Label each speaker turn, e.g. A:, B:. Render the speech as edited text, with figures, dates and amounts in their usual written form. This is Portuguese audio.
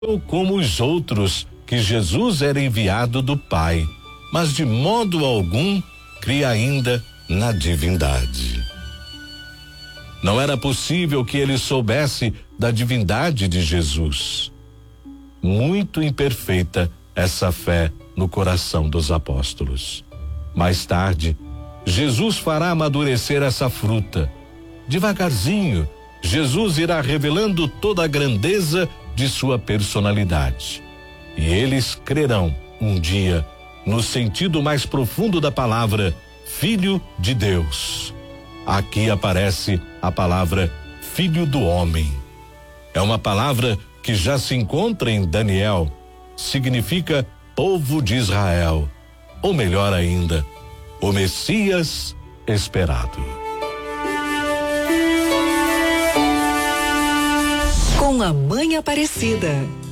A: ou como os outros que Jesus era enviado do Pai, mas de modo algum cria ainda na divindade. Não era possível que ele soubesse da divindade de Jesus. Muito imperfeita essa fé no coração dos apóstolos. Mais tarde, Jesus fará amadurecer essa fruta. Devagarzinho, Jesus irá revelando toda a grandeza de sua personalidade. E eles crerão um dia no sentido mais profundo da palavra Filho de Deus. Aqui aparece a palavra Filho do Homem. É uma palavra que já se encontra em Daniel. Significa povo de Israel. Ou melhor ainda, o Messias esperado.
B: Com a Mãe Aparecida.